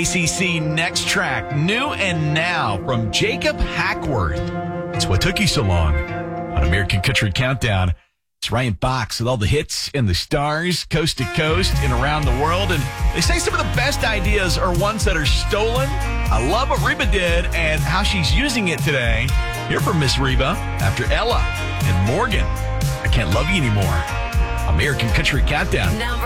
KCC Next Track, new and now from Jacob Hackworth. It's what took you so long on American Country Countdown. It's Ryan Fox with all the hits and the stars, coast to coast and around the world. And they say some of the best ideas are ones that are stolen. I love what Reba did and how she's using it today. Hear from Miss Reba after Ella and Morgan. I Can't Love You Anymore. American Country Countdown.